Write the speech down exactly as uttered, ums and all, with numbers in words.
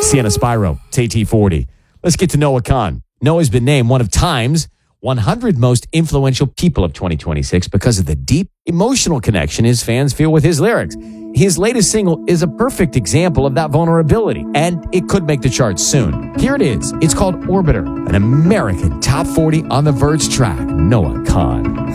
Sienna Spyro, it's A T forty. Let's get to Noah Khan. Noah's been named one of Time's one hundred most influential people of twenty twenty-six because of the deep emotional connection his fans feel with his lyrics. His latest single is a perfect example of that vulnerability, and it could make the charts soon. Here it is. It's called Orbiter, an American Top forty on the Verge track. Noah Khan.